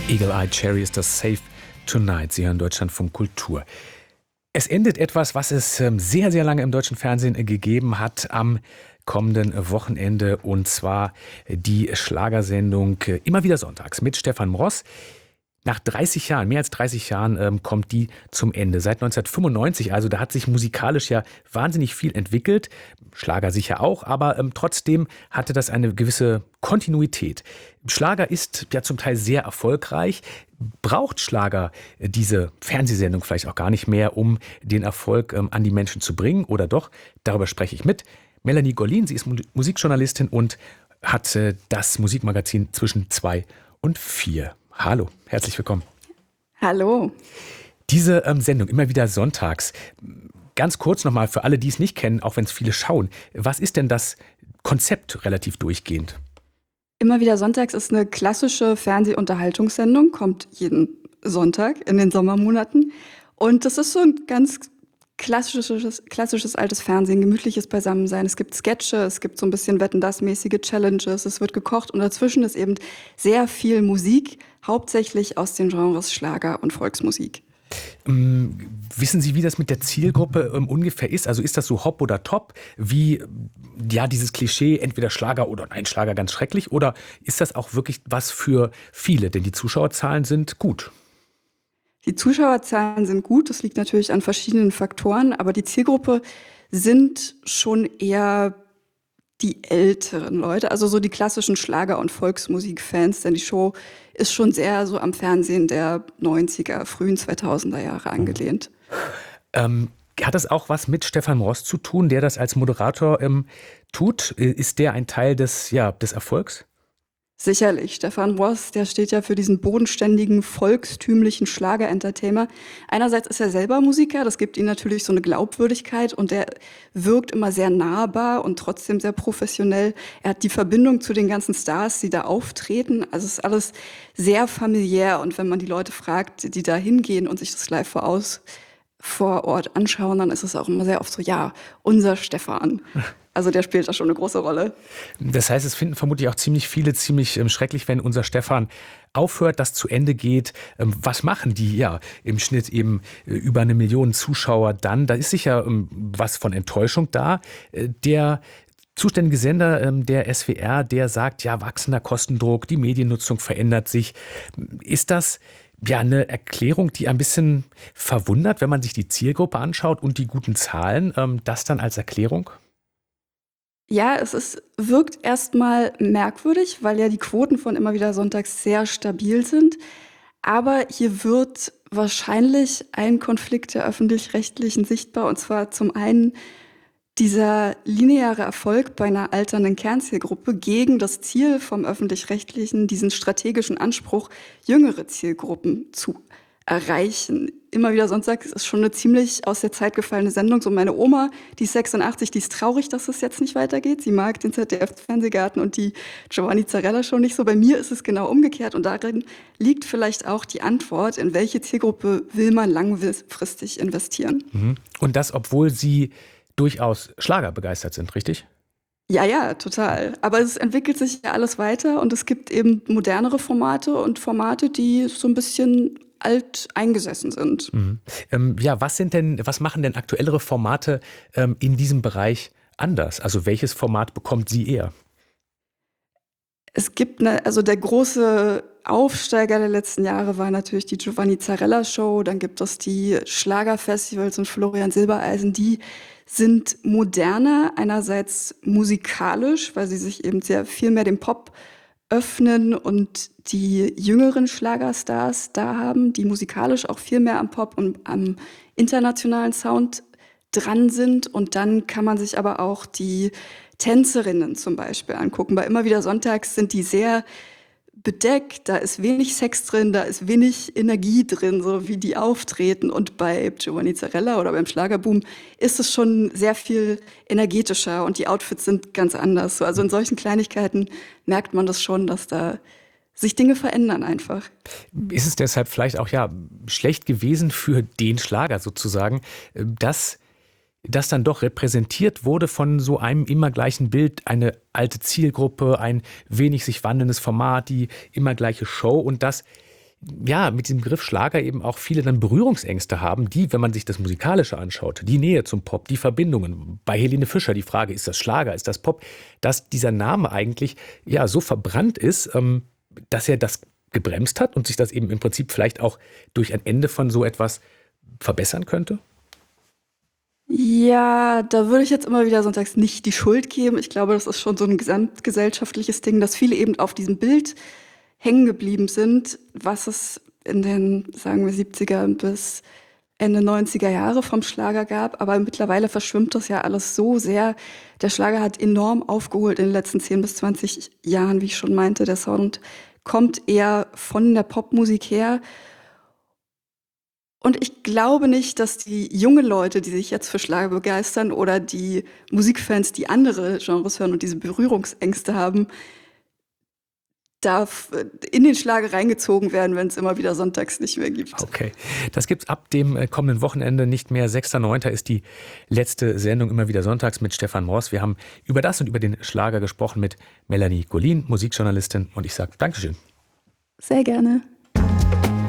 Eagle-Eye Cherry ist das Save Tonight. Sie hören Deutschlandfunk Kultur. Es endet etwas, was es sehr, sehr lange im deutschen Fernsehen gegeben hat am kommenden Wochenende, und zwar die Schlagersendung Immer wieder sonntags mit Stefan Mross. Nach 30 Jahren, mehr als 30 Jahren, kommt die zum Ende. Seit 1995, also da hat sich musikalisch ja wahnsinnig viel entwickelt. Schlager sicher auch, aber trotzdem hatte das eine gewisse Kontinuität. Schlager ist ja zum Teil sehr erfolgreich. Braucht Schlager diese Fernsehsendung vielleicht auch gar nicht mehr, um den Erfolg an die Menschen zu bringen? Oder doch? Darüber spreche ich mit Melanie Gollin. Sie ist Musikjournalistin und hat das Musikmagazin zwischen 2 und 4. Hallo, herzlich willkommen. Hallo. Diese Sendung, immer wieder sonntags. Ganz kurz nochmal für alle, die es nicht kennen, auch wenn es viele schauen. Was ist denn das Konzept relativ durchgehend? Immer wieder sonntags ist eine klassische Fernsehunterhaltungssendung, kommt jeden Sonntag in den Sommermonaten. Und das ist so ein ganz klassisches altes Fernsehen, gemütliches Beisammensein. Es gibt Sketche, es gibt so ein bisschen Wetten-dass-mäßige Challenges, es wird gekocht und dazwischen ist eben sehr viel Musik, hauptsächlich aus den Genres Schlager und Volksmusik. Wissen Sie, wie das mit der Zielgruppe ungefähr ist? Also ist das so hopp oder top, wie ja dieses Klischee, entweder Schlager oder nein, Schlager ganz schrecklich, oder ist das auch wirklich was für viele? Denn die Zuschauerzahlen sind gut. Die Zuschauerzahlen sind gut, das liegt natürlich an verschiedenen Faktoren, aber die Zielgruppe sind schon eher die älteren Leute, also so die klassischen Schlager- und Volksmusikfans, denn die Show ist schon sehr so am Fernsehen der 90er, frühen 2000er Jahre angelehnt. Hat das auch was mit Stefan Mross zu tun, der das als Moderator tut? Ist der ein Teil des Erfolgs? Sicherlich, Stefan Mross, der steht ja für diesen bodenständigen, volkstümlichen Schlager-Entertainer. Einerseits ist er selber Musiker, das gibt ihm natürlich so eine Glaubwürdigkeit und der wirkt immer sehr nahbar und trotzdem sehr professionell. Er hat die Verbindung zu den ganzen Stars, die da auftreten. Also es ist alles sehr familiär und wenn man die Leute fragt, die da hingehen und sich das live vor Ort anschauen, dann ist es auch immer sehr oft so, ja, unser Stefan. Also der spielt da schon eine große Rolle. Das heißt, es finden vermutlich auch ziemlich viele ziemlich schrecklich, wenn unser Stefan aufhört, das zu Ende geht. Was machen die ja im Schnitt eben über 1 Million Zuschauer dann? Da ist sicher was von Enttäuschung da. Der zuständige Sender, der SWR, der sagt, ja, wachsender Kostendruck, die Mediennutzung verändert sich. Ist das ja eine Erklärung, die ein bisschen verwundert, wenn man sich die Zielgruppe anschaut und die guten Zahlen, das dann als Erklärung? Ja, wirkt erstmal merkwürdig, weil ja die Quoten von immer wieder sonntags sehr stabil sind. Aber hier wird wahrscheinlich ein Konflikt der Öffentlich-Rechtlichen sichtbar. Und zwar zum einen dieser lineare Erfolg bei einer alternden Kernzielgruppe gegen das Ziel vom Öffentlich-Rechtlichen, diesen strategischen Anspruch, jüngere Zielgruppen zu erreichen. Immer wieder sonntags ist schon eine ziemlich aus der Zeit gefallene Sendung. So meine Oma, die ist 86, die ist traurig, dass es jetzt nicht weitergeht. Sie mag den ZDF-Fernsehgarten und die Giovanni Zarella-Show nicht so. Bei mir ist es genau umgekehrt und darin liegt vielleicht auch die Antwort, in welche Zielgruppe will man langfristig investieren. Und das, obwohl Sie durchaus Schlager begeistert sind, richtig? Ja, total. Aber es entwickelt sich ja alles weiter und es gibt eben modernere Formate und Formate, die so ein bisschen alt eingesessen sind. Ja, was machen denn aktuellere Formate in diesem Bereich anders? Also welches Format bekommt sie eher? Es gibt also der große Aufsteiger der letzten Jahre war natürlich die Giovanni Zarella Show, dann gibt es die Schlagerfestivals und Florian Silbereisen, die sind moderner, einerseits musikalisch, weil sie sich eben sehr viel mehr dem Pop öffnen und die jüngeren Schlagerstars da haben, die musikalisch auch viel mehr am Pop und am internationalen Sound dran sind. Und dann kann man sich aber auch die Tänzerinnen zum Beispiel angucken. Bei immer wieder sonntags sind die sehr bedeckt, da ist wenig Sex drin, da ist wenig Energie drin, so wie die auftreten. Und bei Giovanni Zarella oder beim Schlagerboom ist es schon sehr viel energetischer und die Outfits sind ganz anders. Also in solchen Kleinigkeiten merkt man das schon, dass da sich Dinge verändern einfach. Ist es deshalb vielleicht auch ja schlecht gewesen für den Schlager sozusagen, dass das dann doch repräsentiert wurde von so einem immer gleichen Bild, eine alte Zielgruppe, ein wenig sich wandelndes Format, die immer gleiche Show und das ja, mit diesem Begriff Schlager eben auch viele dann Berührungsängste haben, die, wenn man sich das Musikalische anschaut, die Nähe zum Pop, die Verbindungen. Bei Helene Fischer die Frage, ist das Schlager, ist das Pop, dass dieser Name eigentlich ja so verbrannt ist, dass er das gebremst hat und sich das eben im Prinzip vielleicht auch durch ein Ende von so etwas verbessern könnte? Ja, da würde ich jetzt immer wieder sonntags nicht die Schuld geben. Ich glaube, das ist schon so ein gesamtgesellschaftliches Ding, dass viele eben auf diesem Bild hängen geblieben sind, was es in den, sagen wir, 70er bis Ende 90er Jahre vom Schlager gab. Aber mittlerweile verschwimmt das ja alles so sehr. Der Schlager hat enorm aufgeholt in den letzten 10 bis 20 Jahren, wie ich schon meinte. Der Sound kommt eher von der Popmusik her. Und ich glaube nicht, dass die jungen Leute, die sich jetzt für Schlager begeistern oder die Musikfans, die andere Genres hören und diese Berührungsängste haben, in den Schlager reingezogen werden, wenn es immer wieder sonntags nicht mehr gibt. Okay, das gibt's ab dem kommenden Wochenende nicht mehr. 6.9. ist die letzte Sendung immer wieder sonntags mit Stefan Moss. Wir haben über das und über den Schlager gesprochen mit Melanie Golin, Musikjournalistin. Und ich sage Dankeschön. Sehr gerne.